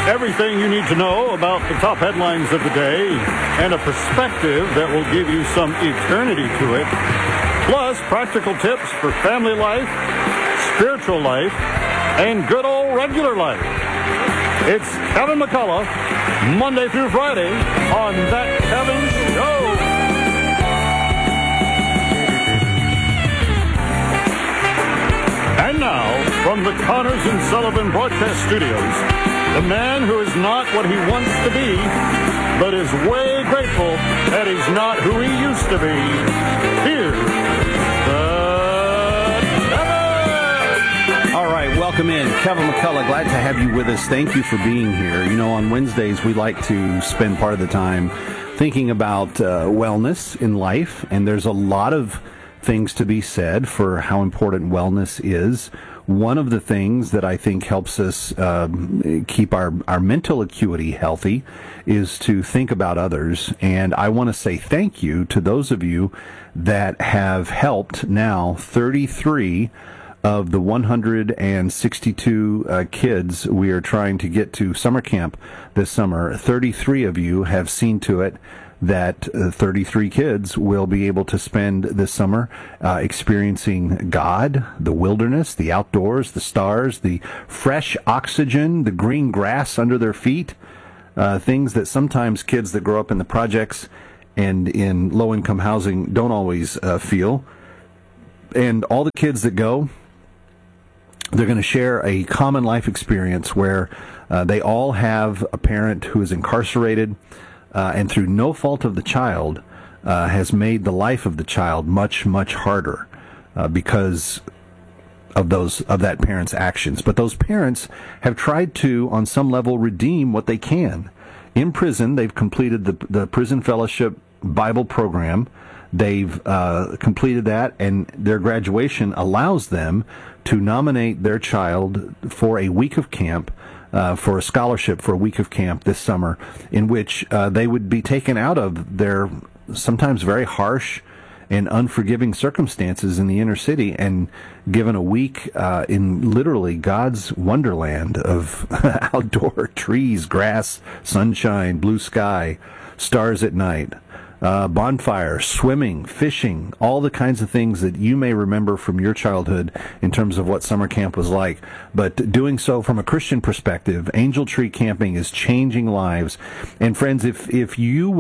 Everything you need to know about the top headlines of the day and a perspective that will give you some eternity to it. Plus, practical tips for family life, spiritual life, and good old regular life. It's Kevin McCullough, Monday through Friday on That Kevin Show. And now, from the Connors and Sullivan Broadcast Studios, the man who is not what he wants to be, but is way grateful that he's not who he used to be. Here's Kevin! All right, welcome in. Kevin McCullough, glad to have you with us. Thank you for being here. You know, on Wednesdays, we like to spend part of the time thinking about wellness in life, and there's a lot of things to be said for how important wellness is. One of the things that I think helps us keep our mental acuity healthy is to think about others. And I want to say thank you to those of you that have helped now 33 of the 162 kids we are trying to get to summer camp this summer. 33 of you have seen to it that 33 kids will be able to spend this summer experiencing God, the wilderness, the outdoors, the stars, the fresh oxygen, the green grass under their feet, things that sometimes kids that grow up in the projects and in low-income housing don't always feel. And all the kids that go, they're going to share a common life experience where they all have a parent who is incarcerated, and through no fault of the child, has made the life of the child much, much harder because of that parent's actions. But those parents have tried to, on some level, redeem what they can. In prison, they've completed the Prison Fellowship Bible program. They've completed that, and their graduation allows them to nominate their child for a week of camp, for a scholarship for a week of camp this summer, in which they would be taken out of their sometimes very harsh and unforgiving circumstances in the inner city and given a week in literally God's wonderland of outdoor trees, grass, sunshine, blue sky, stars at night, bonfire, swimming, fishing, all the kinds of things that you may remember from your childhood in terms of what summer camp was like. But doing so from a Christian perspective, Angel Tree Camping is changing lives. And friends, if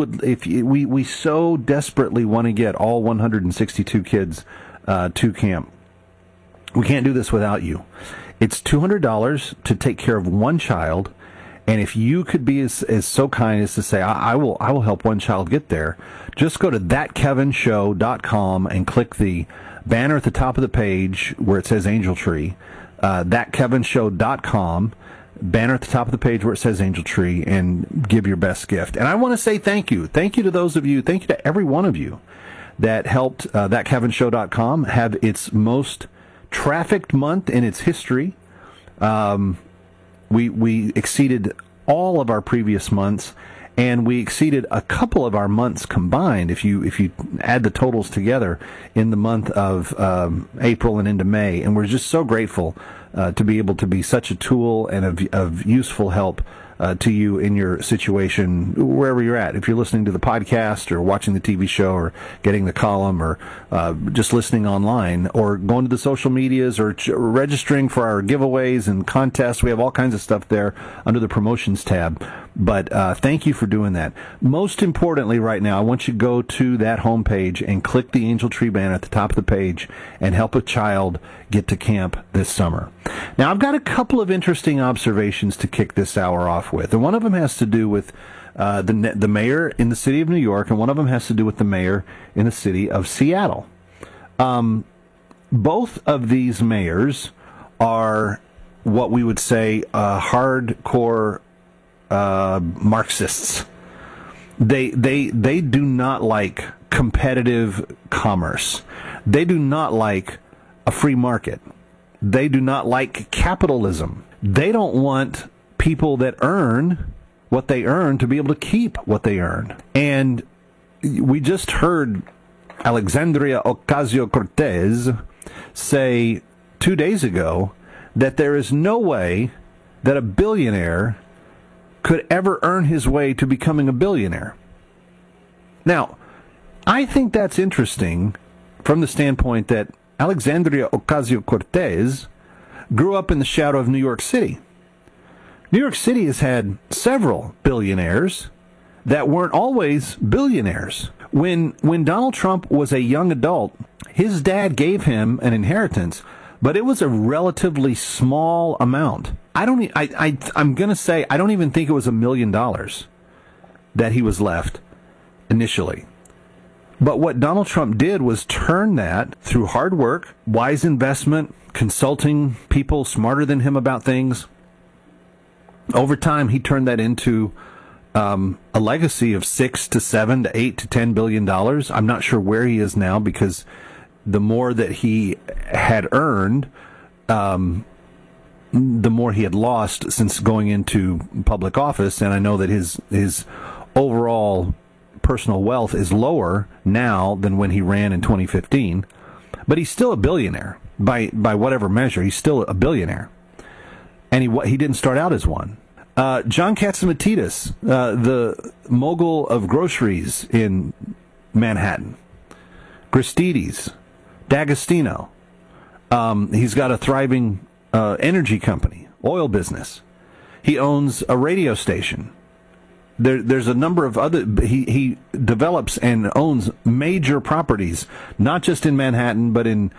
we so desperately want to get all 162 kids to camp, we can't do this without you. It's $200 to take care of one child. And if you could be as so kind as to say, I will help one child get there, just go to thatkevinshow.com and click the banner at the top of the page where it says Angel Tree, thatkevinshow.com, banner at the top of the page where it says Angel Tree, and give your best gift. And I want to say thank you. Thank you to those of you, thank you to every one of you that helped thatkevinshow.com have its most trafficked month in its history. We exceeded all of our previous months, and we exceeded a couple of our months combined. If you add the totals together in the month of April and into May, and we're just so grateful to be able to be such a tool and of useful help to you in your situation, wherever you're at. If you're listening to the podcast or watching the TV show or getting the column or just listening online or going to the social medias or registering for our giveaways and contests, we have all kinds of stuff there under the promotions tab. But thank you for doing that. Most importantly right now, I want you to go to that homepage and click the Angel Tree banner at the top of the page and help a child get to camp this summer. Now, I've got a couple of interesting observations to kick this hour off with. And one of them has to do with the mayor in the city of New York, and one of them has to do with the mayor in the city of Seattle. Both of these mayors are what we would say hardcore Marxists. They do not like competitive commerce. They do not like a free market. They do not like capitalism. They don't want people that earn what they earn to be able to keep what they earn. And we just heard Alexandria Ocasio-Cortez say 2 days ago that there is no way that a billionaire could ever earn his way to becoming a billionaire. Now, I think that's interesting from the standpoint that Alexandria Ocasio-Cortez grew up in the shadow of New York City. New York City has had several billionaires that weren't always billionaires. When Donald Trump was a young adult, his dad gave him an inheritance, but it was a relatively small amount. I'm going to say I don't even think it was $1 million that he was left initially. But what Donald Trump did was turn that through hard work, wise investment, consulting people smarter than him about things. Over time, he turned that into a legacy of $6 to $7 to $8 to $10 billion. I'm not sure where he is now because the more that he had earned, the more he had lost since going into public office. And I know that his overall personal wealth is lower now than when he ran in 2015. But he's still a billionaire. By whatever measure, he's still a billionaire. And he didn't start out as one. John Catsimatidis, the mogul of groceries in Manhattan. Gristedes, D'Agostino. He's got a thriving energy company, oil business. He owns a radio station. There's a number of other. He develops and owns major properties, not just in Manhattan, but in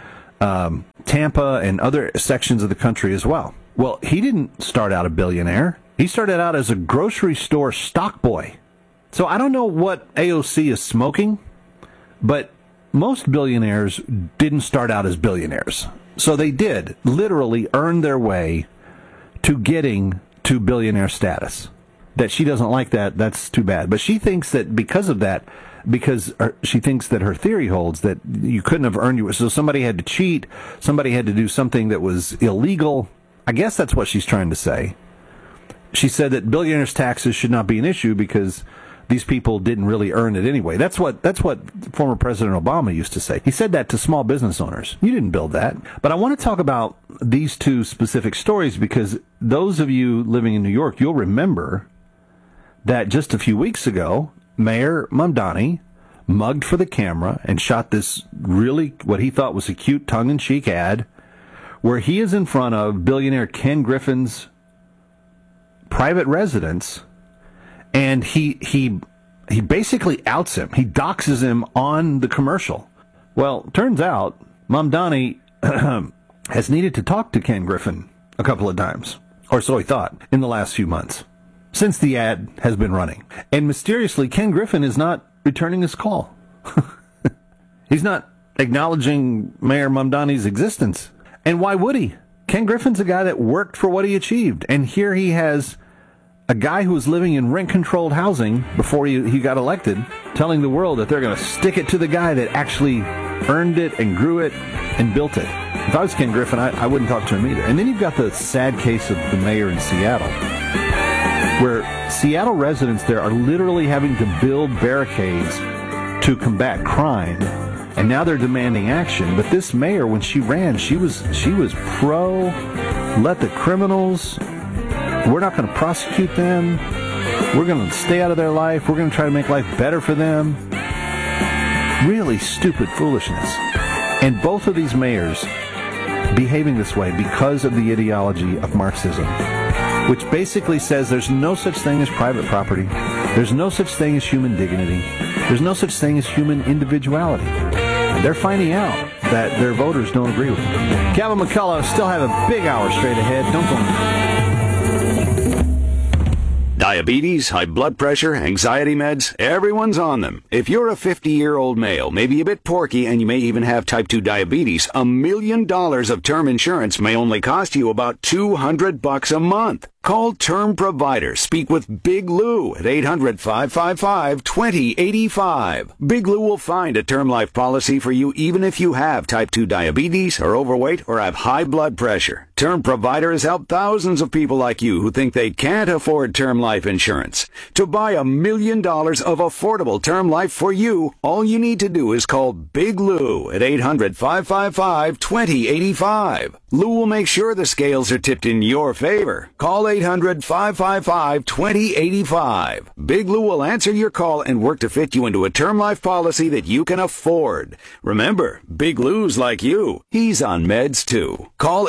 Tampa and other sections of the country as well. Well, he didn't start out a billionaire. He started out as a grocery store stock boy. So I don't know what AOC is smoking, but most billionaires didn't start out as billionaires. So they did literally earn their way to getting to billionaire status. That she doesn't like that, that's too bad. But she thinks that because of that, she thinks that her theory holds that you couldn't have earned you. So somebody had to cheat, somebody had to do something that was illegal. I guess that's what she's trying to say. She said that billionaires' taxes should not be an issue because these people didn't really earn it anyway. That's what former President Obama used to say. He said that to small business owners. You didn't build that. But I want to talk about these two specific stories because those of you living in New York, you'll remember that just a few weeks ago, Mayor Mamdani mugged for the camera and shot this really, what he thought was a cute tongue-in-cheek ad where he is in front of billionaire Ken Griffin's private residence, and he basically outs him. He doxes him on the commercial. Well, turns out Mamdani has needed to talk to Ken Griffin a couple of times, or so he thought, in the last few months, since the ad has been running. And mysteriously, Ken Griffin is not returning his call. He's not acknowledging Mayor Mamdani's existence. And why would he? Ken Griffin's a guy that worked for what he achieved. And here he has a guy who was living in rent-controlled housing before he got elected, telling the world that they're going to stick it to the guy that actually earned it and grew it and built it. If I was Ken Griffin, I wouldn't talk to him either. And then you've got the sad case of the mayor in Seattle, where Seattle residents there are literally having to build barricades to combat crime, and now they're demanding action. But this mayor, when she ran, she was pro, let the criminals, we're not going to prosecute them, we're going to stay out of their life, we're going to try to make life better for them. Really stupid foolishness. And both of these mayors behaving this way because of the ideology of Marxism, which basically says there's no such thing as private property, there's no such thing as human dignity, there's no such thing as human individuality. And they're finding out that their voters don't agree with them. Kevin McCullough still have a big hour straight ahead. Don't go anywhere. Diabetes, high blood pressure, anxiety meds, everyone's on them. If you're a 50-year-old male, maybe a bit porky, and you may even have type 2 diabetes, $1 million of term insurance may only cost you about $200 a month. Call Term Provider. Speak with Big Lou at 800-555-2085. Big Lou will find a term life policy for you even if you have type 2 diabetes, are overweight, or have high blood pressure. Term Provider has helped thousands of people like you who think they can't afford term life insurance. To buy $1 million of affordable term life for you, all you need to do is call Big Lou at 800-555-2085. Lou will make sure the scales are tipped in your favor. Call 800-555-2085. Big Lou will answer your call and work to fit you into a term life policy that you can afford. Remember, Big Lou's like you. He's on meds too. Call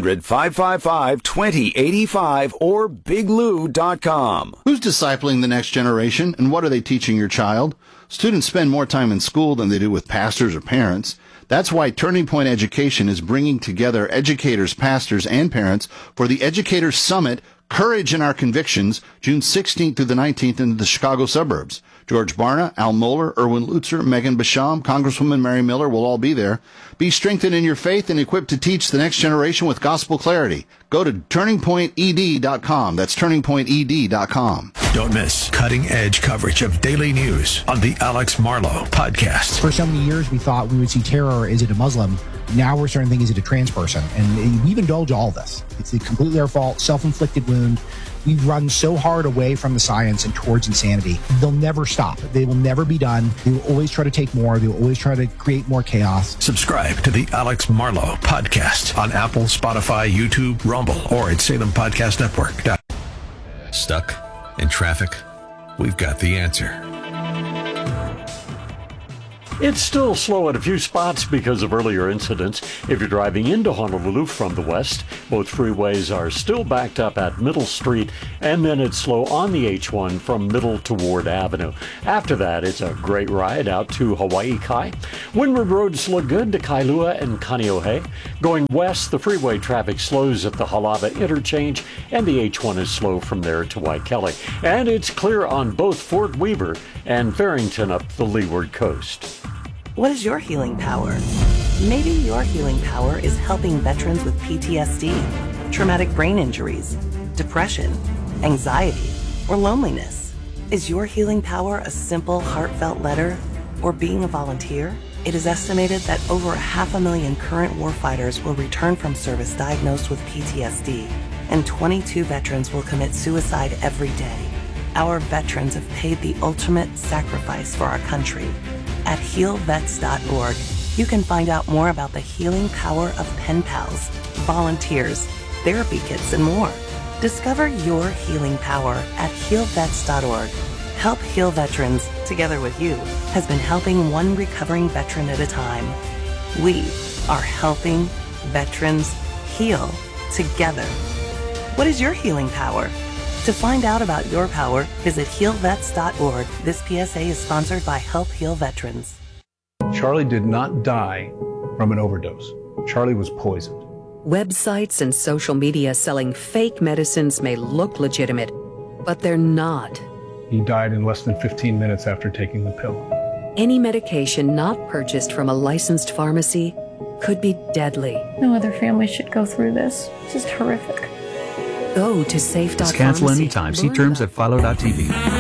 800-555-2085 or biglou.com. Who's discipling the next generation, and what are they teaching your child? Students spend more time in school than they do with pastors or parents. That's why Turning Point Education is bringing together educators, pastors, and parents for the Educators Summit, Courage in Our Convictions, June 16th through the 19th in the Chicago suburbs. George Barna, Al Mohler, Erwin Lutzer, Megan Basham, Congresswoman Mary Miller will all be there. Be strengthened in your faith and equipped to teach the next generation with gospel clarity. Go to turningpointed.com. That's turningpointed.com. Don't miss cutting-edge coverage of daily news on the Alex Marlow Podcast. For so many years, we thought we would see terror. Is it a Muslim? Now we're starting to think, is it a trans person? And we've indulged all this. It's completely our fault, self-inflicted wound. We've run so hard away from the science and towards insanity. They'll never stop. They will never be done. They will always try to take more. They will always try to create more chaos. Subscribe to the Alex Marlow Podcast on Apple, Spotify, YouTube, Rumble, or at SalemPodcastNetwork. Stuck in traffic? We've got the answer. It's still slow at a few spots because of earlier incidents. If you're driving into Honolulu from the west, both freeways are still backed up at Middle Street, and then it's slow on the H1 from Middle to Ward Avenue. After that, it's a great ride out to Hawaii Kai. Windward roads look good to Kailua and Kaneohe. Going west, the freeway traffic slows at the Halava interchange, and the H1 is slow from there to Waikele. And it's clear on both Fort Weaver and Farrington up the Leeward coast. What is your healing power? Maybe your healing power is helping veterans with PTSD, traumatic brain injuries, depression, anxiety, or loneliness. Is your healing power a simple, heartfelt letter or being a volunteer? It is estimated that over 500,000 current warfighters will return from service diagnosed with PTSD, and 22 veterans will commit suicide every day. Our veterans have paid the ultimate sacrifice for our country. At healvets.org, you can find out more about the healing power of pen pals, volunteers, therapy kits, and more. Discover your healing power at healvets.org. Help Heal Veterans, together with you, has been helping one recovering veteran at a time. We are helping veterans heal together. What is your healing power? To find out about your power, visit healvets.org. This PSA is sponsored by Help Heal Veterans. Charlie did not die from an overdose. Charlie was poisoned. Websites and social media selling fake medicines may look legitimate, but they're not. He died in less than 15 minutes after taking the pill. Any medication not purchased from a licensed pharmacy could be deadly. No other family should go through this. It's just horrific. Go to safe.pharmacy. Cancel anytime. See terms at philo.tv.